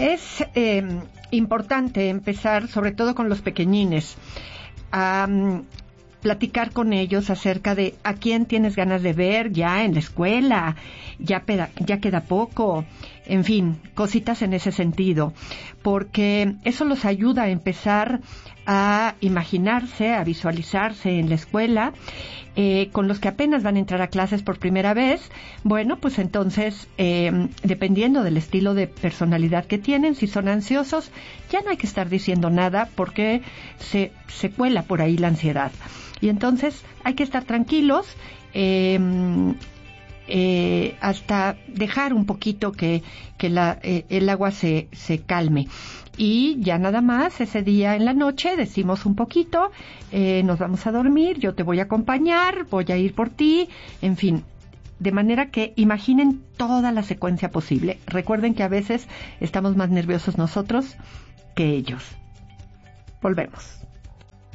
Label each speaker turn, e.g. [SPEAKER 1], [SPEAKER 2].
[SPEAKER 1] Es importante empezar, sobre todo con los pequeñines, a platicar con ellos acerca de a quién tienes ganas de ver ya en la escuela, ya queda poco, en fin, cositas en ese sentido, porque eso los ayuda a empezar a imaginarse, a visualizarse en la escuela. Con los que apenas van a entrar a clases por primera vez, bueno, pues entonces, dependiendo del estilo de personalidad que tienen, si son ansiosos, ya no hay que estar diciendo nada porque se cuela por ahí la ansiedad. Y entonces hay que estar tranquilos, hasta dejar un poquito que el agua se calme. Y ya nada más, ese día en la noche decimos un poquito, nos vamos a dormir, yo te voy a acompañar, voy a ir por ti, en fin, de manera que imaginen toda la secuencia posible. Recuerden que a veces estamos más nerviosos nosotros que ellos. Volvemos.